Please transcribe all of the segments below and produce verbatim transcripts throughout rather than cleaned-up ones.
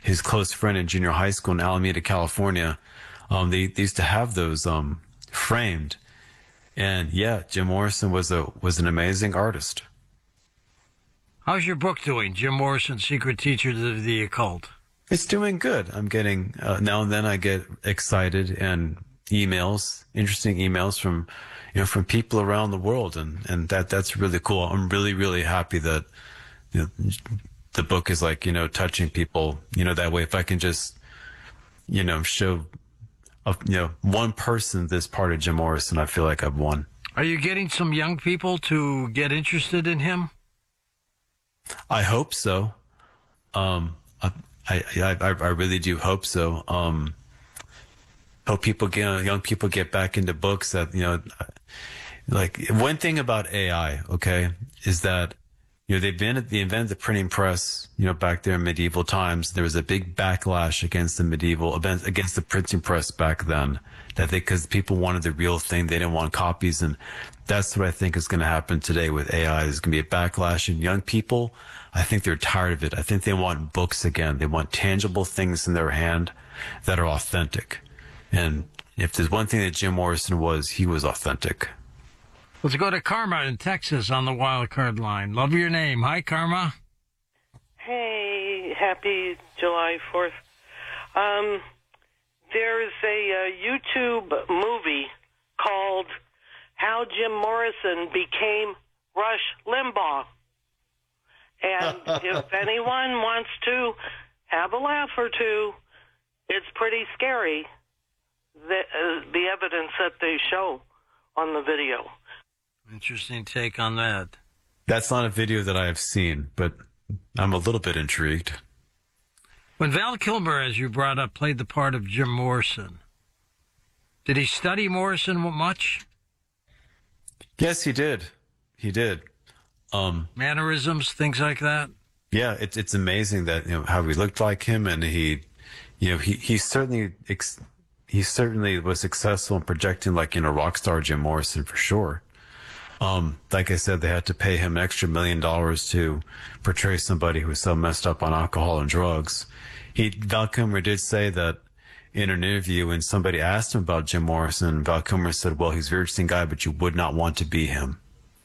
his close friend in junior high school in Alameda, California. Um, they, they used to have those um, framed. And yeah, Jim Morrison was a was an amazing artist. How's your book doing, Jim Morrison, Secret Teachers of the Occult? It's doing good. I'm getting, uh, now and then I get excited and emails, interesting emails from, you know, from people around the world. And, and that, that's really cool. I'm really, really happy that, you know, the book is like, you know, touching people, you know, that way. If I can just, you know, show, a, you know, one person this part of Jim Morrison, I feel like I've won. Are you getting some young people to get interested in him? I hope so. Um, I, I, I, I really do hope so. Um, hope people get, young people get back into books that, you know, like one thing about A I, okay, is that, you know, they've been at the invented the printing press, you know, back there in medieval times. There was a big backlash against the medieval event, against the printing press back then, that they, cause people wanted the real thing. They didn't want copies. And that's what I think is going to happen today with A I. There's going to be a backlash, and young people, I think they're tired of it. I think they want books again. They want tangible things in their hand that are authentic. And if there's one thing that Jim Morrison was, he was authentic. Let's go to Karma in Texas on the wild card line. Love your name. Hi, Karma. Hey, happy July fourth. Um, there's a, uh YouTube movie called How Jim Morrison Became Rush Limbaugh. And if anyone wants to have a laugh or two, it's pretty scary, the, uh, the evidence that they show on the video. Interesting take on that. That's not a video that I have seen, but I'm a little bit intrigued. When Val Kilmer, as you brought up, played the part of Jim Morrison, did he study Morrison much? Yes, he did. He did. Um, Mannerisms, things like that? Yeah, it's it's amazing that, you know, how he looked like him, and he, you know, he, he certainly ex- he certainly was successful in projecting like, you know, rock star Jim Morrison for sure. Um, like I said, they had to pay him an extra million dollars to portray somebody who was so messed up on alcohol and drugs. He, Val Kilmer did say that in an interview when somebody asked him about Jim Morrison, Val Kilmer said, well, he's a very interesting guy, but you would not want to be him.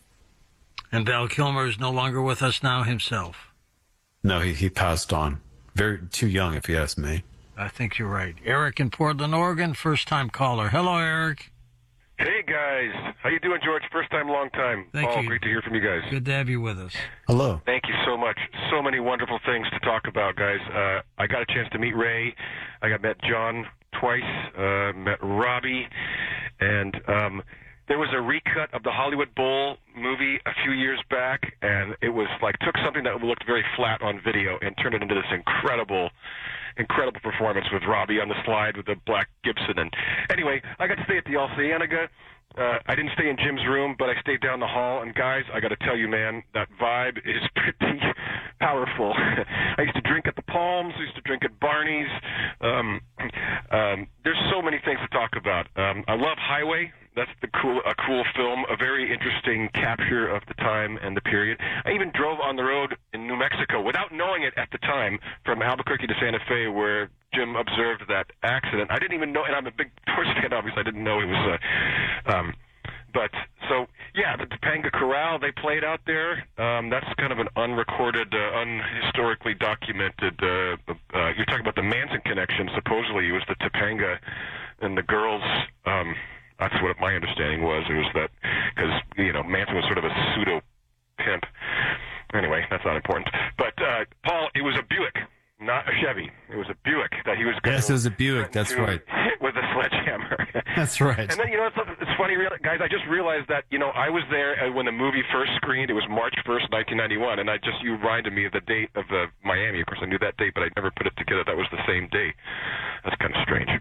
And Val Kilmer is no longer with us now himself. No, he, he passed on. Very too young, if you ask me. I think you're right. Eric in Portland, Oregon, first-time caller. Hello, Eric. Hey, guys. How you doing, George? First time, long time. Thank oh, you. Great to hear from you guys. Good to have you with us. Hello. Thank you so much. So many wonderful things to talk about, guys. Uh, I got a chance to meet Ray. I got met John twice, uh, met Robbie, and um, there was a recut of the Hollywood Bowl movie a few years back, and it was like took something that looked very flat on video and turned it into this incredible incredible performance with Robbie on the slide with the black Gibson. And anyway, I got to stay at the El Cienega. Uh, I didn't stay in Jim's room, but I stayed down the hall. And guys, I got to tell you, man, that vibe is pretty powerful. I used to drink at the Palms. I used to drink at Barney's. Um, um, there's so many things to talk about. Um, I love Highway. That's the cool, a cool film, a very interesting capture of the time and the period. I even drove on the road in New Mexico without knowing it at the time from Albuquerque to Santa Fe, where Jim observed that accident. I didn't even know, and I'm a big Doors fan, obviously. I didn't know he was. Uh, um, but so yeah, the Topanga Corral they played out there. Um, that's kind of an unrecorded, uh, unhistorically documented. Uh, uh, you're talking about the Manson connection. Supposedly, it was the Topanga and the girls. Um, That's what my understanding was. It was that because, you know, Manson was sort of a pseudo pimp. Anyway, that's not important. But, uh, Paul, it was a Buick, not a Chevy. It was a Buick that he was going Yes, it was a Buick. That's right. With a sledgehammer. That's right. And then, you know, it's, it's funny, guys, I just realized that, you know, I was there when the movie first screened. It was March first, nineteen ninety-one. And I just, you reminded me of the date of the Miami. Of course, I knew that date, but I never put it together. That was the same day. That's kind of strange.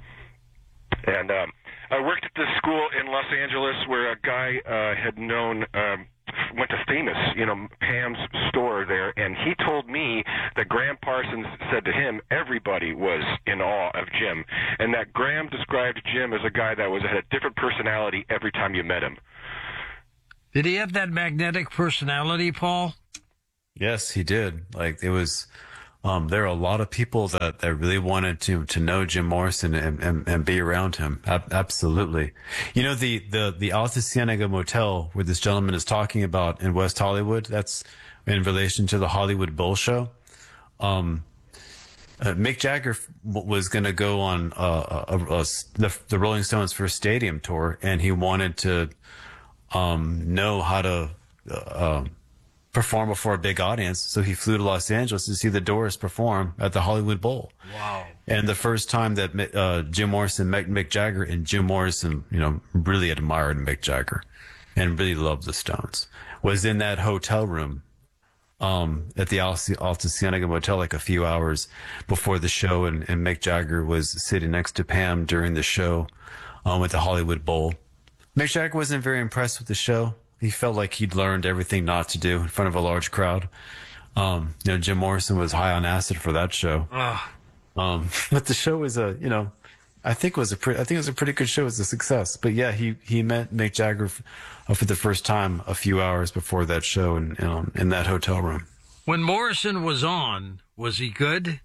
And, um, I worked at this school in Los Angeles where a guy uh, had known, um, went to Famous, you know, Pam's store there, and he told me that Graham Parsons said to him everybody was in awe of Jim, and that Graham described Jim as a guy that was had a different personality every time you met him. Did he have that magnetic personality, Paul? Yes, he did. Like, it was Um, there are a lot of people that, that really wanted to, to know Jim Morrison and, and, and be around him. Ab- absolutely. You know, the, the, the Alta Cienega Motel where this gentleman is talking about in West Hollywood, that's in relation to the Hollywood Bowl show. Um, uh, Mick Jagger f- was going to go on, uh, a, a, a, the, the Rolling Stones first stadium tour, and he wanted to, um, know how to, uh, um, perform before a big audience. So he flew to Los Angeles to see the Doors perform at the Hollywood Bowl. Wow. And the first time that uh, Jim Morrison met Mick Jagger, and Jim Morrison, you know, really admired Mick Jagger and really loved the Stones, was in that hotel room um, at the Alta Cienega Motel like a few hours before the show. And, and Mick Jagger was sitting next to Pam during the show um, at the Hollywood Bowl. Mick Jagger wasn't very impressed with the show. He felt like he'd learned everything not to do in front of a large crowd. Um, you know, Jim Morrison was high on acid for that show. Ugh. Um, but the show was a, you know, I think was a pretty, I think it was a pretty good show. It was a success. But yeah, he, he met Mick Jagger f- uh, for the first time a few hours before that show in, in, in that hotel room. When Morrison was on, was he good?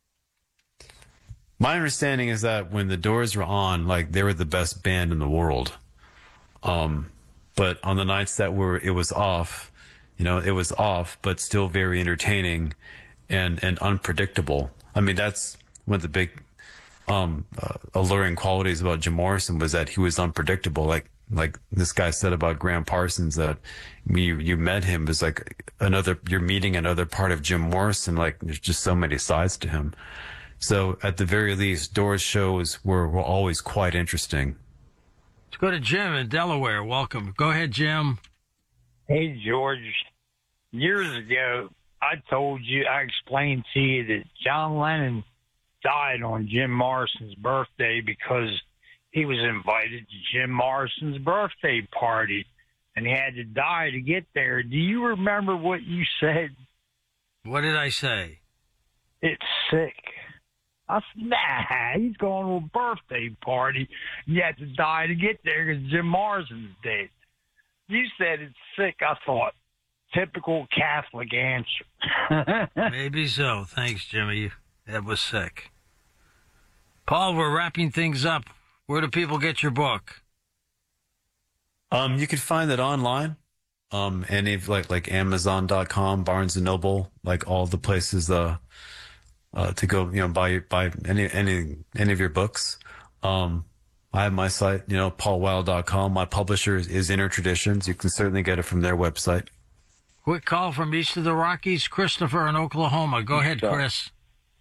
My understanding is that when the Doors were on, like, they were the best band in the world. Um, But on the nights that were, it was off, you know, it was off, but still very entertaining and, and unpredictable. I mean, that's one of the big, um, uh, alluring qualities about Jim Morrison was that he was unpredictable. Like, like this guy said about Graham Parsons, that when you, you met him, it was like another, you're meeting another part of Jim Morrison. Like, there's just so many sides to him. So at the very least, Doors shows were, were always quite interesting. Let's go to Jim in Delaware. Welcome. Go ahead, Jim. Hey, George. Years ago, I told you, I explained to you that John Lennon died on Jim Morrison's birthday because he was invited to Jim Morrison's birthday party, and he had to die to get there. Do you remember what you said? What did I say? It's sick. I said, nah, he's going to a birthday party. You have to die to get there because Jim Morrison's dead. You said it's sick. I thought, typical Catholic answer. Maybe so. Thanks, Jimmy. That was sick. Paul, we're wrapping things up. Where do people get your book? Um, you can find it online. Um, any of like, like Amazon dot com, Barnes and Noble, like all the places, uh, Uh, to go, you know, buy buy any any any of your books. Um, I have my site, you know, paul weil dot com. My publisher is, is Inner Traditions. You can certainly get it from their website. Quick call from east of the Rockies, Christopher in Oklahoma. Go ahead, Chris.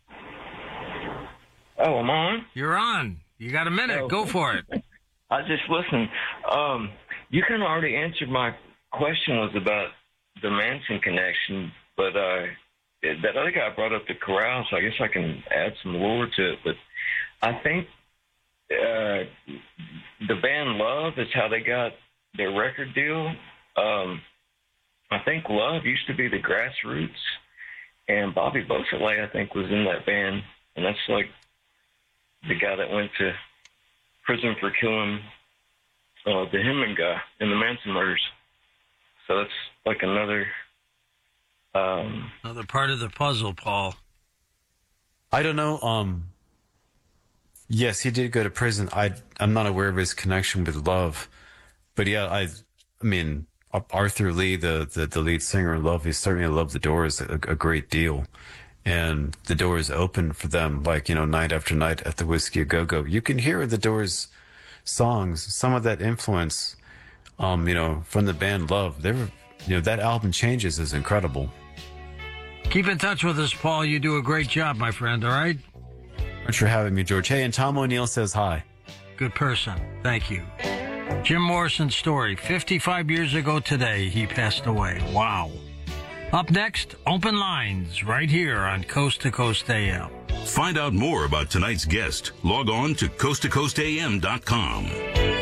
Oh, I'm on? You're on. You got a minute. Oh. Go for it. I just listened. Um, you kind of already answered my question was about the Manson connection, but uh, that other guy brought up the chorale, so I guess I can add some lore to it. But I think uh, the band Love is how they got their record deal. Um, I think Love used to be the Grassroots, and Bobby Beausoleil, I think, was in that band, and that's like the guy that went to prison for killing uh, the Hinman guy in the Manson murders. So that's like another... Um, Another part of the puzzle, Paul. I don't know. Um, yes, he did go to prison. I, I'm not aware of his connection with Love. But yeah, I, I mean, Arthur Lee, the, the, the lead singer of Love, he certainly loved the Doors a, a great deal. And the Doors opened for them, like, you know, night after night at the Whiskey A Go Go. You can hear the Doors songs, some of that influence, um, you know, from the band Love. They were, you know, that album Changes is incredible. Keep in touch with us, Paul. You do a great job, my friend, all right? Thanks for having me, George. Hey, and Tom O'Neill says hi. Good person. Thank you. Jim Morrison's story. fifty-five years ago today, he passed away. Wow. Up next, Open Lines, right here on Coast to Coast A M. Find out more about tonight's guest. Log on to coast to coast a m dot com.